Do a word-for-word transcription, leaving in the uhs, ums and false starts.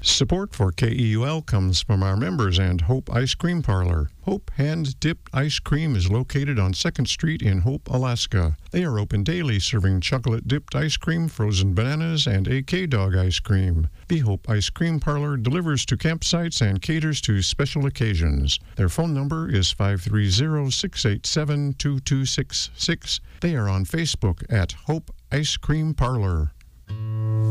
Support for K E U L comes from our members and Hope Ice Cream Parlor. Hope Hand-Dipped Ice Cream is located on second Street in Hope, Alaska. They are open daily, serving chocolate-dipped ice cream, frozen bananas, and A K Dog ice cream. The Hope Ice Cream Parlor delivers to campsites and caters to special occasions. Their phone number is five three zero, six eight seven, two two six six. They are on Facebook at Hope Ice Cream Parlor.